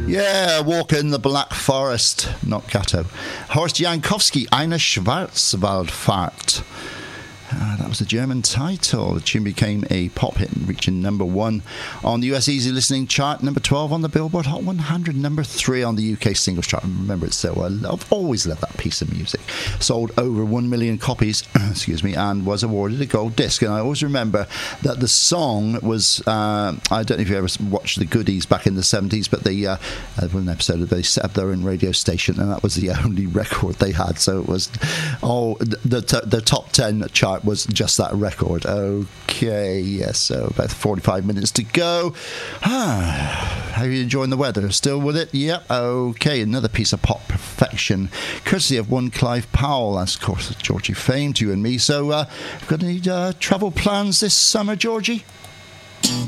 Yeah, Walk in the Black Forest, not Kato. Horst Jankowski, Eine Schwarzwaldfahrt. That was the German title. The tune became a pop hit, reaching number 1 on the US Easy Listening chart, number 12 on the Billboard Hot 100, number 3 on the UK Singles chart. I remember it so well. I've always loved that piece of music. Sold over 1 million copies, excuse me, and was awarded a gold disc. And I always remember that the song was, I don't know if you ever watched the Goodies back in the 70s, but they had one episode they set up their own radio station, and that was the only record they had. So it was, the top 10 chart was just that record. Okay, yes, so about 45 minutes to go. How are you enjoying the weather? Still with it? Yep. Okay, another piece of pop perfection, courtesy of one Clive Powell. That's, of course, Georgie fame to you and me. So, got any travel plans this summer, Georgie?